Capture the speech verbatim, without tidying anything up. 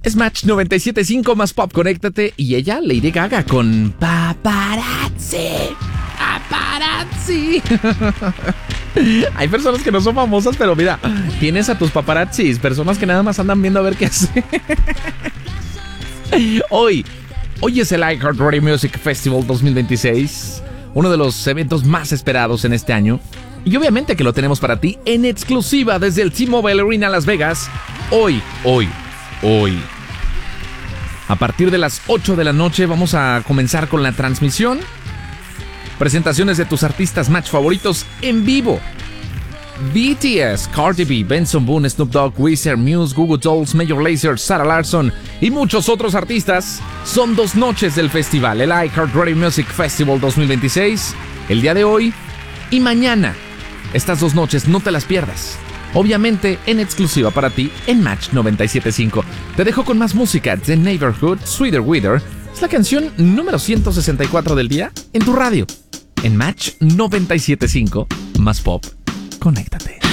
Es Match noventa y siete punto cinco más Pop, conéctate. Y ella, Lady Gaga, con Paparazzi. Paparazzi. Hay personas que no son famosas, pero mira, tienes a tus paparazzis, personas que nada más andan viendo a ver qué hace. Hoy, hoy es el iHeartRadio Music Festival dos mil veintiséis, uno de los eventos más esperados en este año. Y obviamente que lo tenemos para ti en exclusiva desde el T-Mobile Arena Las Vegas. Hoy, hoy, hoy. A partir de las ocho de la noche vamos a comenzar con la transmisión. Presentaciones de tus artistas Match favoritos en vivo. B T S, Cardi B, Benson Boone, Snoop Dogg, Weezer, Muse, Goo Goo Dolls, Major Lazer, Sarah Larsson y muchos otros artistas. Son dos noches del festival, el iHeartRadio Music Festival dos mil veintiséis, el día de hoy y mañana. Estas dos noches no te las pierdas. Obviamente en exclusiva para ti en Match noventa y siete punto cinco. Te dejo con más música. The Neighborhood, Sweeter Weather, es la canción número ciento sesenta y cuatro del día en tu radio. En Match noventa y siete punto cinco más Pop, conéctate.